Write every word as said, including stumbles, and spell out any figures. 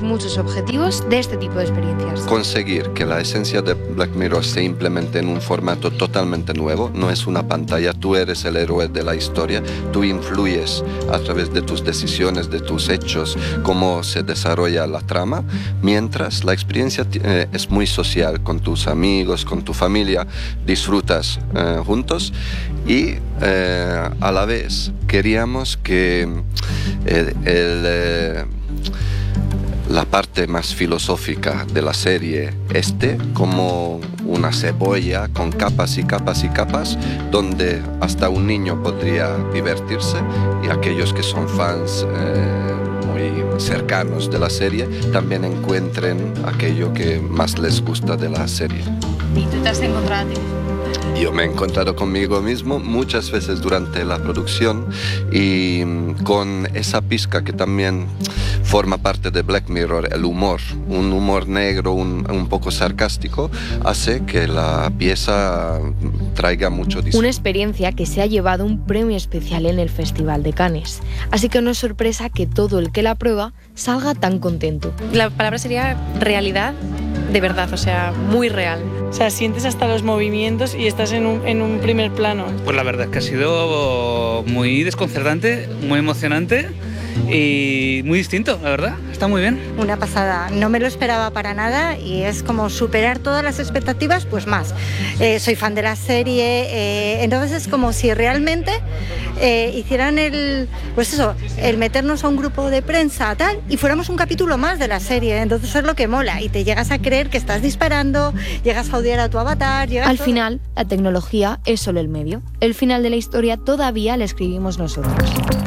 muchos, muchos objetivos de este tipo de experiencias. Conseguir que la esencia de Black Mirror se implemente en un formato totalmente nuevo. No es una pantalla, tú eres el héroe de la historia, tú influyes a través de tus decisiones, de tus hechos, cómo se desarrolla la trama, mientras la experiencia eh, es muy social, con tus amigos, con tu familia, disfrutas eh, juntos y eh, a la vez queríamos que eh, el, eh, la parte más filosófica de la serie esté como una cebolla con capas y capas y capas, donde hasta un niño podría divertirse y aquellos que son fans eh, muy cercanos de la serie también encuentren aquello que más les gusta de la serie. ¿Y tú te has encontrado a ti? Yo me he encontrado conmigo mismo muchas veces durante la producción y con esa pizca que también forma parte de Black Mirror, el humor, un humor negro, un, un poco sarcástico, hace que la pieza traiga mucho disfrute. Una experiencia que se ha llevado un premio especial en el Festival de Cannes, así que no es sorpresa que todo el que la prueba salga tan contento. La palabra sería realidad de verdad, o sea, muy real. O sea, sientes hasta los movimientos y estás en un, en un primer plano. Pues la verdad es que ha sido muy desconcertante, muy emocionante y muy distinto, la verdad. Está muy bien. Una pasada, no me lo esperaba para nada y es como superar todas las expectativas, pues más. Eh, soy fan de la serie, eh, entonces es como si realmente eh, hicieran el, pues eso, el meternos a un grupo de prensa tal y fuéramos un capítulo más de la serie, entonces es lo que mola y te llegas a creer que estás disparando, llegas a odiar a tu avatar. Al todo. final, la tecnología es solo el medio. El final de la historia todavía la escribimos nosotros.